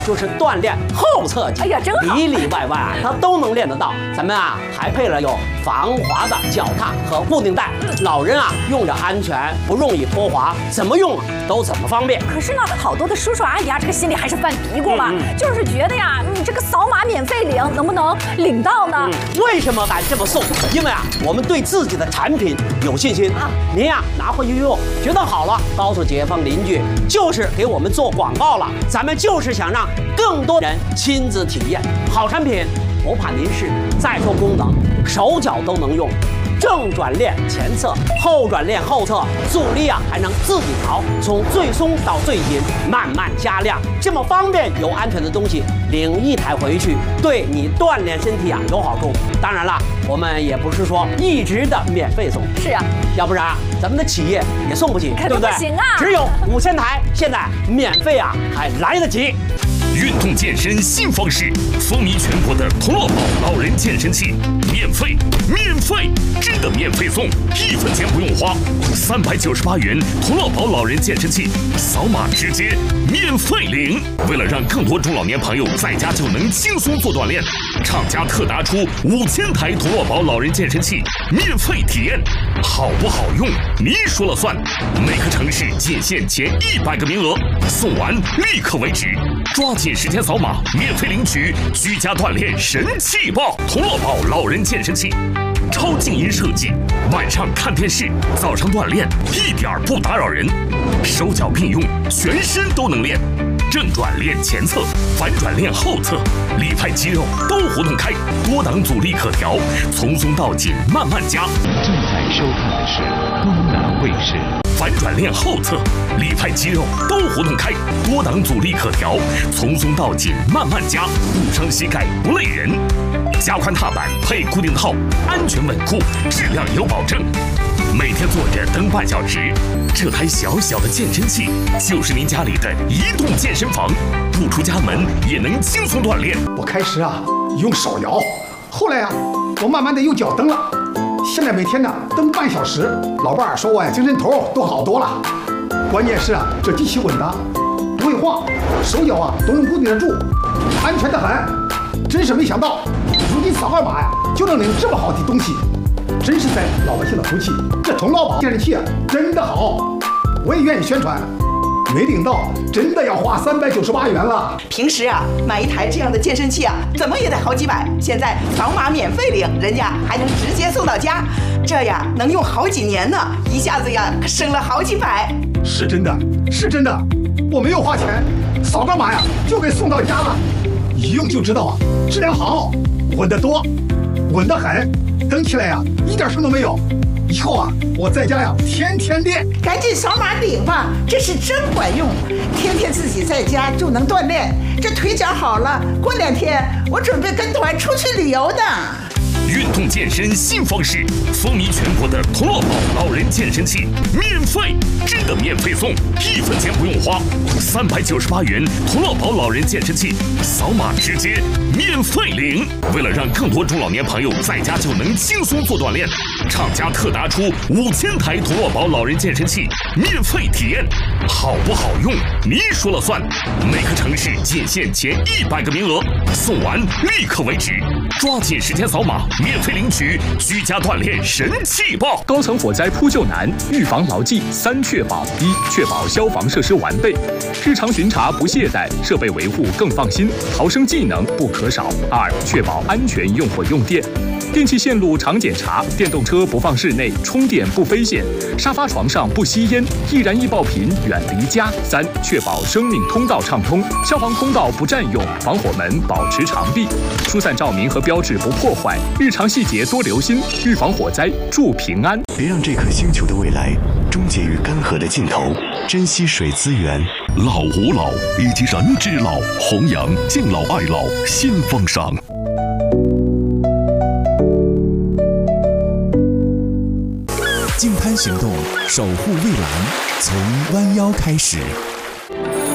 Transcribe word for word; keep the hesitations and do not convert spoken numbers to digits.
就是锻炼后侧肌， 哎呀，真好， 里里外外啊，它都能练得到。咱们啊还配了有防滑的脚踏和固定带，老人啊用着安全，不容易脱滑，怎么用啊都怎么方便。 可是呢，好多的叔叔阿姨啊，这个心里还是犯嘀咕嘛，嗯嗯、就是觉得呀，你这个扫码免费领，能不能领到呢？ 嗯、为什么敢这么送？因为啊，我们对自己的产品有信心啊。您呀拿回去用，觉得好了，告诉街坊邻居，就是给我们做广告了。咱们就是想让更多人亲自体验好产品，不怕您试。再说功能，手脚都能用。正转链前侧，后转链后侧，阻力啊还能自己调，从最松到最紧，慢慢加量，这么方便又安全的东西，领一台回去，对你锻炼身体啊有好处。当然了，我们也不是说一直的免费送， 是啊， 要不然咱们的企业也送不起， 对不对？不行啊， 只有五千台，现在免费啊还来得及。 运动健身新方式，风靡全国的同乐宝老人健身器，免费，免费，真的免费送，一分钱不用花，三百九十八元同乐宝老人健身器，扫码直接免费领。为了让更多中老年朋友在家就能轻松做锻炼，厂家特拿出五千台同乐宝老人健身器免费体验，好不好用你说了算。每个城市仅限前一百个名额，送完立刻为止。抓紧时间扫码，免费领取居家锻炼神器包同乐宝老人健身器，超静音设计，晚上看电视，早上锻炼一点不打扰人，手脚并用，全身都能练。正转练前侧，反转练后侧，里派肌肉都活动开，多档阻力可调，从松到紧慢慢加。 正在收看的是东南卫视。 反转练后侧，里派肌肉都活动开，多档阻力可调，从松到紧慢慢加，不伤膝盖不累人。加宽踏板配固定套，安全稳固，质量有保证。每天坐着蹬半小时，这台小小的健身器就是您家里的移动健身房，不出家门也能轻松锻炼。 我开始啊用手摇，后来啊我慢慢的用脚蹬了。现在每天呢蹬半小时，老伴儿说我呀精神头都好多了。关键是啊这机器稳当，不会晃，手脚啊都能固定得住，安全的很。真是没想到，如今扫二码呀就能领这么好的东西，真是在老百姓的福气。这同乐宝健身器啊真的好，我也愿意宣传。没领到，真的要花三百九十八元了。 平时啊，买一台这样的健身器啊，怎么也得好几百。现在扫码免费领，人家还能直接送到家，这呀能用好几年呢，一下子呀省了好几百。 是真的，是真的，我没有花钱，扫个码呀就给送到家了。一用就知道啊，质量好，稳得多，稳得很，蹬起来呀一点声都没有。以后啊，我在家呀天天练， 赶紧扫码领吧，这是真管用，天天自己在家就能锻炼，这腿脚好了，过两天我准备跟团出去旅游的。 运动健身新方式，风靡全国的同乐宝老人健身器，免费，真的免费送，一分钱不用花，三百九十八元同乐宝老人健身器，扫码直接免费领。为了让更多中老年朋友在家就能轻松做锻炼，厂家特拿出五千台同乐宝老人健身器免费体验，好不好用你说了算。每个城市仅限前一百个名额，送完立刻为止。抓紧时间扫码，免费领取居家锻炼神器包。 高层火灾扑救难，预防牢记三确保：一、确保消防设施完备，日常巡查不懈怠，设备维护更放心，逃生技能不可少；二、确保安全用火用电。电气线路常检查，电动车不放室内，充电不飞线，沙发床上不吸烟，易燃易爆品远离家。三、确保生命通道畅通，消防通道不占用，防火门保持常闭，疏散照明和标志不破坏，日常细节多留心，预防火灾，助平安。 别让这颗星球的未来终结于干涸的尽头，珍惜水资源。 老吾老以及人之老，弘扬敬老爱老新风尚。 净滩行动，守护蔚蓝，从弯腰开始。